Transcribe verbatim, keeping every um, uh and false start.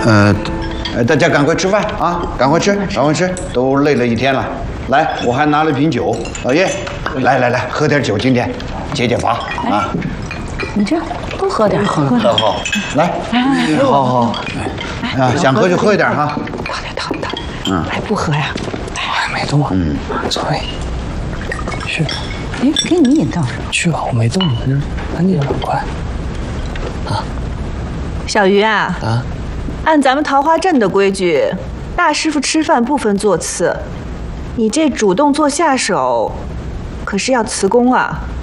呃，呃，大家赶快吃饭啊！赶快吃，赶快吃，都累了一天了。来，我还拿了瓶酒，老爷，来来来，喝点酒，今天解解乏啊！ 你这多喝点，喝喝好，来，好好啊，想喝就喝一点哈。 倒点，倒倒，嗯，还不喝呀？ 哎，没动，嗯，走位，去。 哎，给你引到是吧？ 去吧，我没动，嗯，赶紧快。啊， 小鱼啊， 啊， 按咱们桃花镇的规矩，大师傅吃饭不分座次，你这主动做下手，可是要辞工啊。